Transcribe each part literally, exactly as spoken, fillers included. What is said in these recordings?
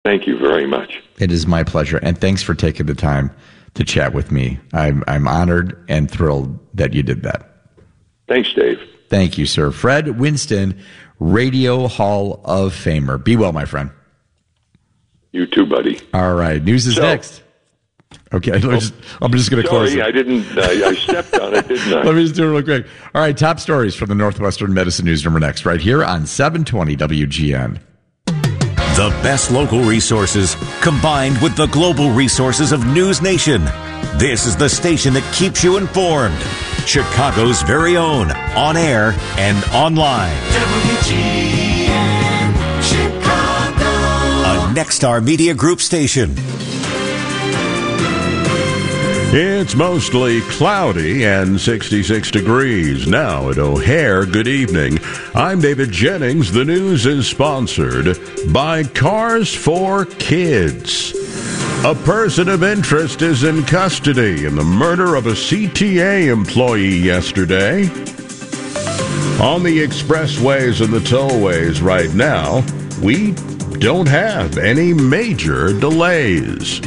Thank you very much. It is my pleasure, and thanks for taking the time to chat with me. I'm I'm honored and thrilled that you did that. Thanks, Dave. Thank you, sir. Fred Winston, Radio Hall of Famer. Be well, my friend. You too, buddy. All right. News is so, next. Okay. Let me just, I'm just going to close it. Sorry, I didn't. I, I stepped on it, didn't I? Let me just do it real quick. All right. Top stories from the Northwestern Medicine Newsroom next, right here on seven twenty W G N. The best local resources combined with the global resources of News Nation. This is the station that keeps you informed. Chicago's very own, on air and online. W G N Chicago. A Nexstar Media Group station. It's mostly cloudy and sixty-six degrees now at O'Hare. Good evening. I'm David Jennings. The news is sponsored by Cars for Kids. A person of interest is in custody in the murder of a C T A employee yesterday. On the expressways and the tollways right now, we don't have any major delays.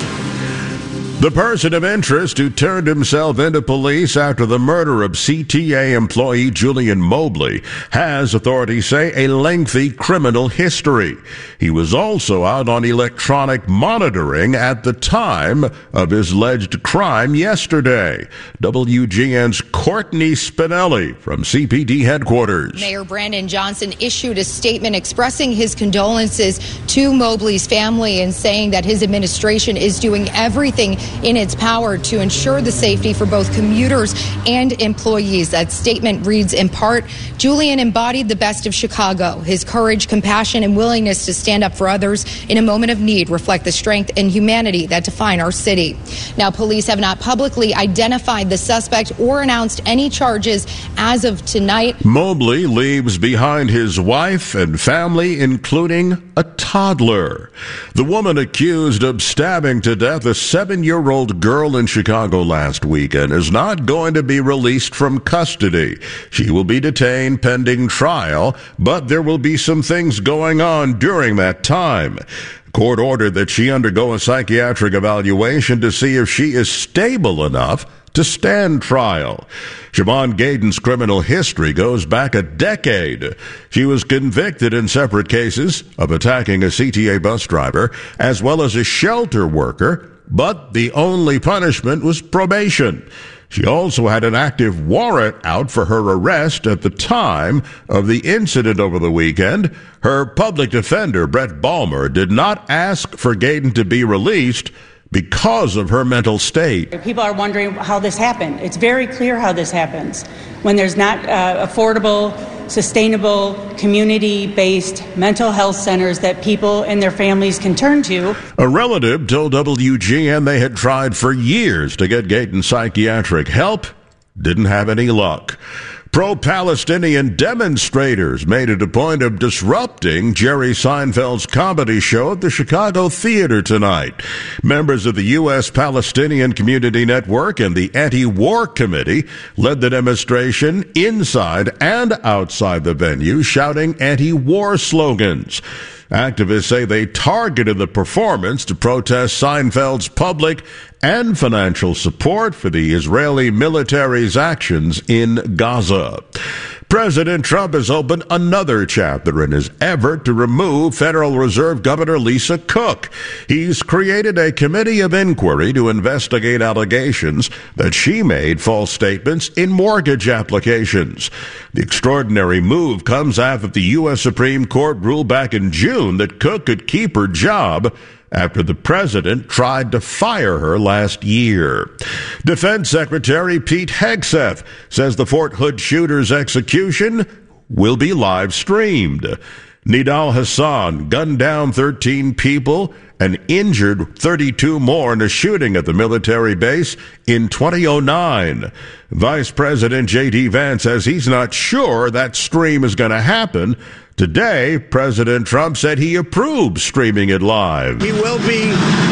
The person of interest who turned himself into police after the murder of C T A employee Julian Mobley has, authorities say, a lengthy criminal history. He was also out on electronic monitoring at the time of his alleged crime yesterday. W G N's Courtney Spinelli from C P D headquarters. Mayor Brandon Johnson issued a statement expressing his condolences to Mobley's family and saying that his administration is doing everything in its power to ensure the safety for both commuters and employees. That statement reads in part, Julian embodied the best of Chicago. His courage, compassion, and willingness to stand up for others in a moment of need reflect the strength and humanity that define our city. Now, police have not publicly identified the suspect or announced any charges as of tonight. Mobley leaves behind his wife and family, including a toddler. The woman accused of stabbing to death a seven-year-old girl in Chicago last weekend is not going to be released from custody. She will be detained pending trial, but there will be some things going on during that time. Court ordered that she undergo a psychiatric evaluation to see if she is stable enough to stand trial. Siobhan Gaydon's criminal history goes back a decade. She was convicted in separate cases of attacking a C T A bus driver as well as a shelter worker, but the only punishment was probation. She also had an active warrant out for her arrest at the time of the incident over the weekend. Her public defender, Brett Balmer, did not ask for Gaydon to be released because of her mental state. People are wondering how this happened. It's very clear how this happens. When there's not uh, affordable, sustainable, community-based mental health centers that people and their families can turn to. A relative told W G N they had tried for years to get Gaydon psychiatric help. Didn't have any luck. Pro-Palestinian demonstrators made it a point of disrupting Jerry Seinfeld's comedy show at the Chicago Theater tonight. Members of the U S Palestinian Community Network and the Anti-War Committee led the demonstration inside and outside the venue, shouting anti-war slogans. Activists say they targeted the performance to protest Seinfeld's public and financial support for the Israeli military's actions in Gaza. President Trump has opened another chapter in his effort to remove Federal Reserve Governor Lisa Cook. He's created a committee of inquiry to investigate allegations that she made false statements in mortgage applications. The extraordinary move comes after the U S Supreme Court ruled back in June that Cook could keep her job after the president tried to fire her last year. Defense Secretary Pete Hegseth says the Fort Hood shooter's execution will be live streamed. Nidal Hassan gunned down thirteen people and injured thirty-two more in a shooting at the military base in twenty oh nine. Vice President J D Vance says he's not sure that stream is going to happen. Today, President Trump said he approves streaming it live. He will be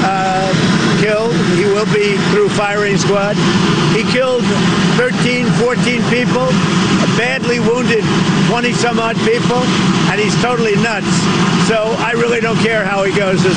uh, killed. He will be through firing squad. He killed thirteen, fourteen people, badly wounded twenty some odd people, and he's totally nuts. So I really don't care how he goes.